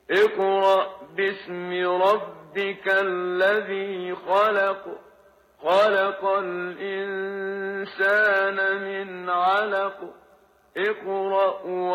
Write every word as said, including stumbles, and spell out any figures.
اقرأ باسم ربك الذي خلق خلق الإنسان من علق اقرأ